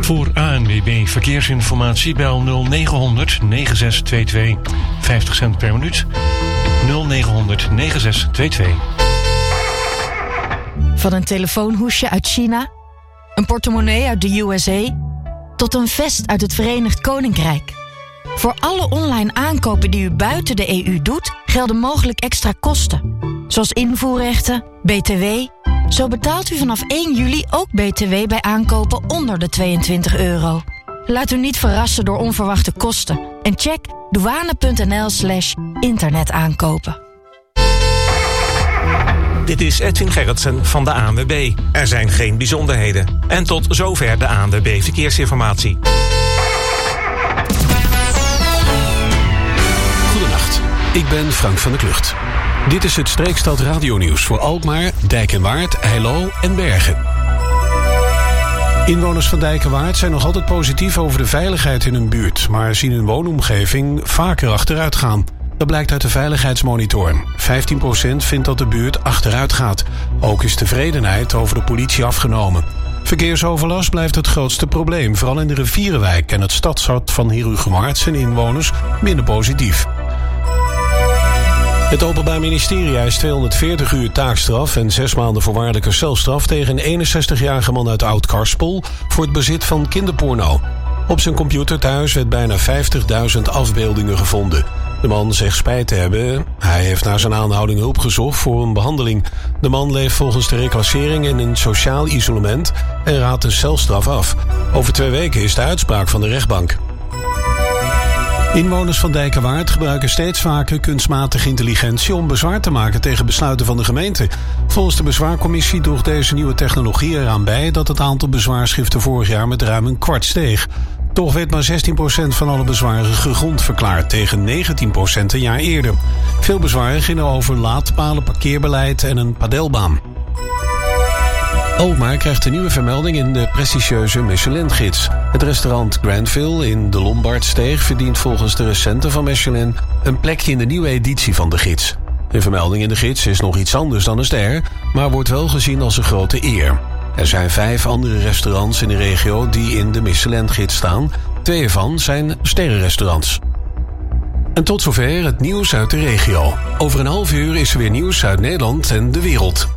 Voor ANWB Verkeersinformatie bel 0900 9622. 50 cent per minuut. 0900 9622. Van een telefoonhoesje uit China, een portemonnee uit de USA, tot een vest uit het Verenigd Koninkrijk. Voor alle online aankopen die u buiten de EU doet, gelden mogelijk extra kosten. Zoals invoerrechten, BTW. Zo betaalt u vanaf 1 juli ook BTW bij aankopen onder de €22. Laat u niet verrassen door onverwachte kosten. En check douane.nl/internetaankopen. Dit is Edwin Gerritsen van de ANWB. Er zijn geen bijzonderheden. En tot zover de ANWB Verkeersinformatie. Goedenacht, ik ben Frank van der Klucht. Dit is het Streekstad Radionieuws voor Alkmaar, Dijk en Waard, Heilo en Bergen. Inwoners van Dijk en Waard zijn nog altijd positief over de veiligheid in hun buurt, maar zien hun woonomgeving vaker achteruit gaan. Dat blijkt uit de veiligheidsmonitor. 15% vindt dat de buurt achteruit gaat. Ook is tevredenheid over de politie afgenomen. Verkeersoverlast blijft het grootste probleem. Vooral in de Rivierenwijk en het stadshart van Herugemwaard zijn inwoners minder positief. Het Openbaar Ministerie eist 240 uur taakstraf en 6 maanden voorwaardelijke celstraf tegen een 61-jarige man uit Oud-Karspel voor het bezit van kinderporno. Op zijn computer thuis werd bijna 50.000 afbeeldingen gevonden. De man zegt spijt te hebben. Hij heeft na zijn aanhouding hulp gezocht voor een behandeling. De man leeft volgens de reclassering in een sociaal isolement en raadt een celstraf af. Over 2 weken is de uitspraak van de rechtbank. Inwoners van Dijk en Waard gebruiken steeds vaker kunstmatige intelligentie om bezwaar te maken tegen besluiten van de gemeente. Volgens de bezwaarcommissie droeg deze nieuwe technologie eraan bij dat het aantal bezwaarschriften vorig jaar met ruim een kwart steeg. Toch werd maar 16% van alle bezwaren gegrond verklaard, tegen 19% een jaar eerder. Veel bezwaren gingen over laadpalen, parkeerbeleid en een padelbaan. Alkmaar krijgt een nieuwe vermelding in de prestigieuze Michelin-gids. Het restaurant Granville in de Lombardsteeg verdient volgens de recenten van Michelin een plekje in de nieuwe editie van de gids. Een vermelding in de gids is nog iets anders dan een ster, maar wordt wel gezien als een grote eer. Er zijn 5 andere restaurants in de regio die in de Michelin-gids staan. 2 ervan zijn sterrenrestaurants. En tot zover het nieuws uit de regio. Over een half uur is er weer nieuws uit Nederland en de wereld.